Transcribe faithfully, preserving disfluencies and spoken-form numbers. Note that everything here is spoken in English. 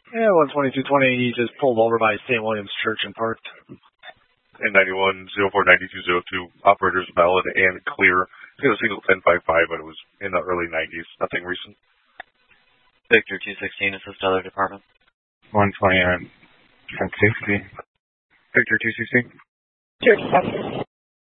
Yeah, one twenty-two twenty, he just pulled over by Saint William's Church and parked. N ninety-one oh four ninety-two oh two, operators valid and clear. It's got a single ten five five, but it was in the early nineties, nothing recent. Victor two sixteen, assist other department. one twenty on ten sixty. Victor two sixteen. Two accepted.